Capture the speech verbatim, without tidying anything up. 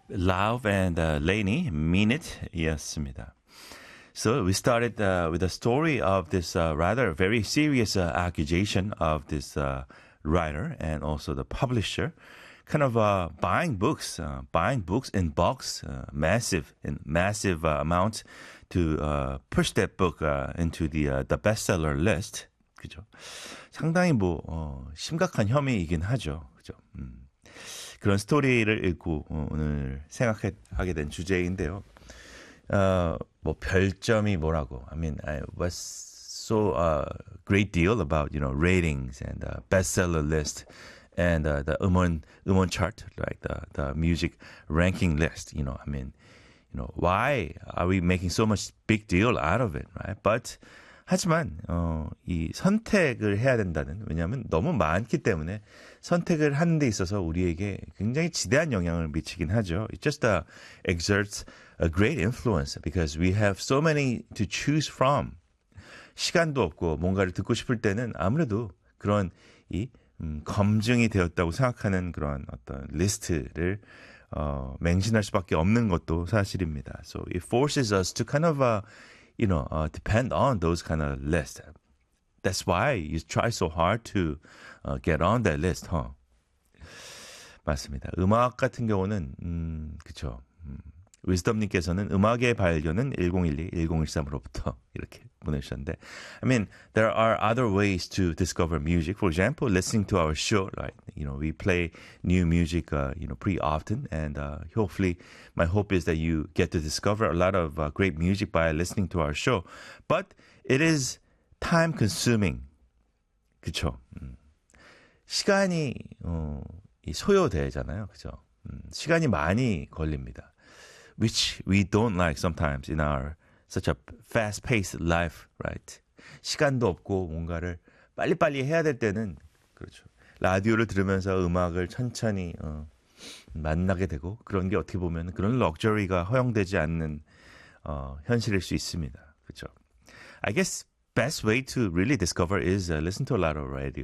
Lauv and uh, Laney, Mean It, 였습니다. So we started uh, with a story of this uh, rather very serious uh, accusation of this uh, writer and also the publisher, kind of uh, buying books, uh, buying books in bulks, uh, massive in massive uh, amounts to uh, push that book uh, into the uh, the bestseller list. 그죠? 상당히 뭐 어, 심각한 혐의이긴 하죠. 그죠? 음. 그런 스토리를 읽고 어, 오늘 생각하게 된 주제인데요. 어, 뭐 별점이 뭐라고? I mean, I was so uh, great deal about you know ratings and uh, bestseller list and uh, the 음원 음원 chart, like the the music ranking list. You know, I mean, you know, why are we making so much big deal out of it, right? But 하지만 어, 이 선택을 해야 된다는, 왜냐하면 너무 많기 때문에 선택을 하는 데 있어서 우리에게 굉장히 지대한 영향을 미치긴 하죠. It just uh, exerts a great influence because we have so many to choose from. 시간도 없고 뭔가를 듣고 싶을 때는 아무래도 그런 이 음, 검증이 되었다고 생각하는 그런 어떤 리스트를 어, 맹신할 수밖에 없는 것도 사실입니다. So it forces us to kind of uh, you know, uh, depend on those kind of lists. That's why you try so hard to uh, get on that list, huh? 맞습니다. 음악 같은 경우는, 음, 그쵸. 음, 위즈덤님께서는 음악의 발견은 천십이, 천십삼으로부터 이렇게 보내주셨는데, I mean, there are other ways to discover music. For example, listening to our show, right? You know, we play new music, uh, you know, pretty often, and uh, hopefully, my hope is that you get to discover a lot of uh, great music by listening to our show. But it is time consuming. 그쵸? 음. 시간이 어, 이 소요되잖아요, 그죠? 음, 시간이 많이 걸립니다. Which we don't like sometimes in our such a fast-paced life, right? 시간도 없고 뭔가를 빨리빨리 해야 될 때는 그렇죠. 라디오를 들으면서 음악을 천천히 어, 만나게 되고 그런 게 어떻게 보면 그런 럭셔리가 허용되지 않는 어, 현실일 수 있습니다. 그렇죠. I guess best way to really discover is uh, listen to a lot of radio.